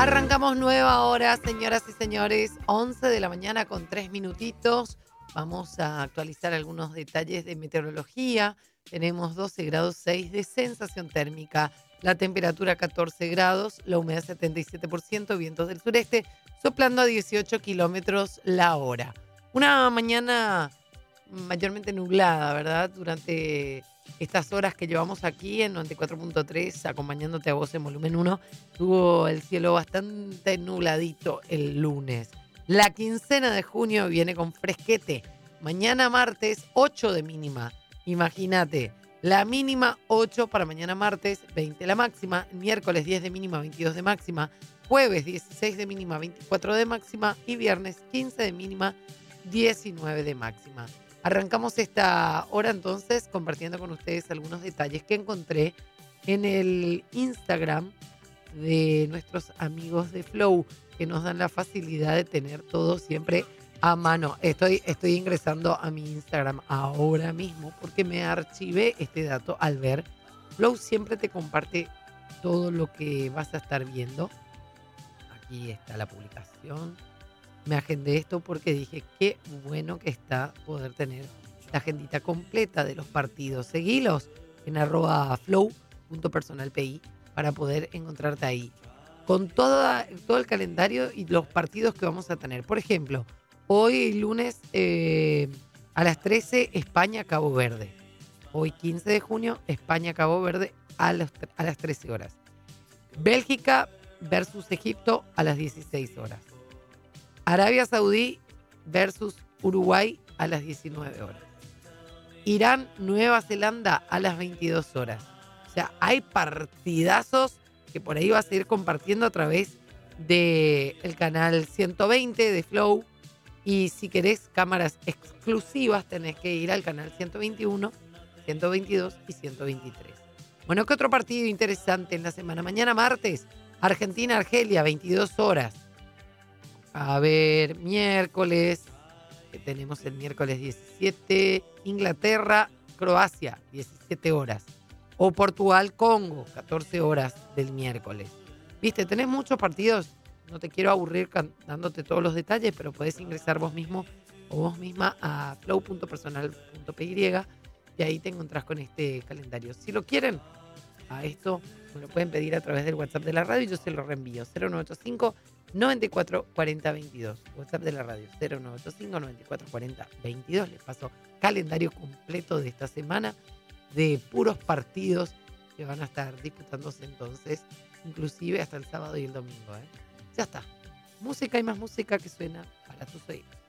Arrancamos nueva hora, señoras y señores, 11 de la mañana con 3 minutitos. Vamos a actualizar algunos detalles de meteorología. Tenemos 12 grados 6 de sensación térmica, la temperatura 14 grados, la humedad 77%, vientos del sureste, soplando a 18 kilómetros la hora. Una mañana mayormente nublada, ¿verdad? Durante estas horas que llevamos aquí en 94.3, acompañándote a vos en volumen 1, tuvo el cielo bastante nubladito el lunes. La quincena de junio viene con fresquete. Mañana martes, 8 de mínima. Imagínate, la mínima 8 para mañana martes, 20 la máxima. Miércoles 10 de mínima, 22 de máxima. Jueves 16 de mínima, 24 de máxima. Y viernes 15 de mínima, 19 de máxima. Arrancamos esta hora entonces compartiendo con ustedes algunos detalles que encontré en el Instagram de nuestros amigos de Flow, que nos dan la facilidad de tener todo siempre a mano. Estoy ingresando a mi Instagram ahora mismo porque me archivé este dato al ver. Flow siempre te comparte todo lo que vas a estar viendo. Aquí está la publicación. Me agendé esto porque dije, qué bueno que está poder tener la agendita completa de los partidos. Seguilos en @flow.personalpi para poder encontrarte ahí. Con todo el calendario y los partidos que vamos a tener. Por ejemplo, hoy lunes a las 13, España-Cabo Verde. Hoy 15 de junio, España-Cabo Verde a las 13 horas. Bélgica versus Egipto a las 16 horas. Arabia Saudí versus Uruguay a las 19 horas. Irán, Nueva Zelanda a las 22 horas. O sea, hay partidazos que por ahí vas a ir compartiendo a través del canal 120 de Flow. Y si querés cámaras exclusivas, tenés que ir al canal 121, 122 y 123. Bueno, ¿qué otro partido interesante en la semana? Mañana martes, Argentina-Argelia, 22 horas. A ver, miércoles, que tenemos el miércoles 17, Inglaterra, Croacia, 17 horas. O Portugal, Congo, 14 horas del miércoles. Viste, tenés muchos partidos, no te quiero aburrir dándote todos los detalles, pero podés ingresar vos mismo o vos misma a flow.personal.py y ahí te encontrás con este calendario. Si lo quieren, a esto me lo pueden pedir a través del WhatsApp de la radio y yo se lo reenvío. 0985 94 40 22. WhatsApp de la radio 0985 94 40 22. Les paso calendario completo de esta semana de puros partidos que van a estar disputándose entonces, inclusive hasta el sábado y el domingo. Ya está. Música y más música que suena para tus oídos.